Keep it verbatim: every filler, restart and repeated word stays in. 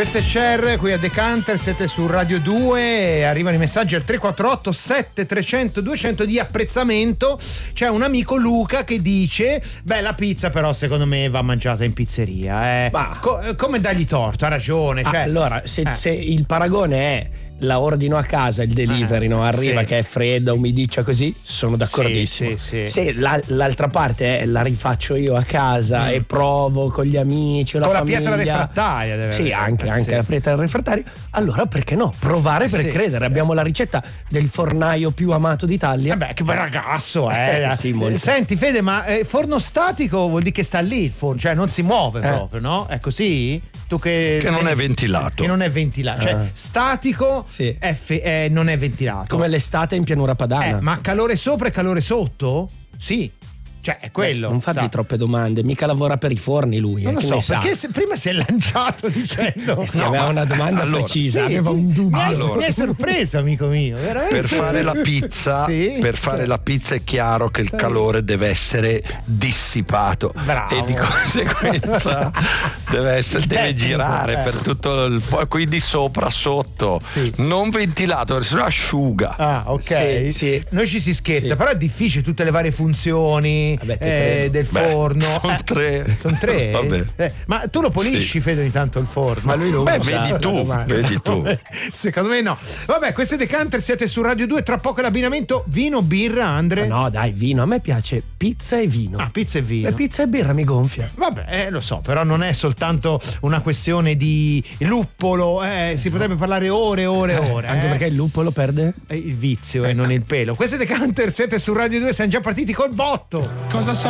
Questo è Cher qui a Decanter, siete su Radio due, arrivano i messaggi al tre quattro otto sette tre zero zero due zero zero di apprezzamento. C'è un amico Luca che dice: beh, la pizza però secondo me va mangiata in pizzeria, eh. Co- come dargli torto, ha ragione, cioè, ah, allora se, eh. se il paragone è la ordino a casa, il delivery, eh, no? Arriva sì. che è fredda, umidiccia così, sono d'accordissimo. Sì, sì, sì. Se la, l'altra parte è la rifaccio io a casa mm. e provo con gli amici, la con famiglia, la pietra refrattaria deve sì, avere, anche, anche sì. la pietra refrattaria, allora perché no? Provare per sì. credere. Abbiamo la ricetta del fornaio più amato d'Italia. Vabbè, che bel ragazzo, eh. Sì, molto. Senti Fede, ma eh, forno statico vuol dire che sta lì il forno, cioè non si muove eh. proprio, no? È così? Tu che, che non è ventilato. Che non è ventilato, cioè ah. statico sì. è fe- eh, non è ventilato. Come l'estate in pianura padana. Eh, ma calore sopra e calore sotto? Sì. Cioè è quello. Non fargli troppe domande, mica lavora per i forni lui. Non eh, lo so, perché sa? se, prima si è lanciato dicendo eh sì, no, aveva una domanda allora, precisa, sì, aveva un dubbio. Mi hai, allora. mi hai sorpreso, amico mio, veramente. Per fare la pizza, sì, per fare cioè. la pizza è chiaro che il sì. calore deve essere dissipato. Bravo. E di conseguenza deve essere, deve Tecnico, girare eh. per tutto il fuoco, quindi sopra, sotto, sì. non ventilato, perché sennò asciuga. Ah, ok. Sì, sì. Noi ci si scherza, Sì. però è difficile tutte le varie funzioni. Vabbè, te eh, credo. del Beh, forno. sono Eh, tre. Sono tre? Vabbè. Eh, ma tu lo pulisci, Sì. Fede, ogni tanto il forno? Ma lui lo Beh, usa. vedi tu, vedi tu. Secondo me no. Vabbè, questo è Decanter, siete su Radio due, tra poco l'abbinamento vino, birra, Andre. Ma no, dai, vino. A me piace pizza e vino. Ah, pizza e vino. La pizza e birra mi gonfia. Vabbè, eh, lo so, però non è soltanto una questione di luppolo, eh, si potrebbe parlare ore e ore e ore. Anche eh. perché il lupo lo perde? È il vizio e eh, non il pelo. Questo è Decanter, siete su Radio due, siamo già partiti col botto. Cosa sa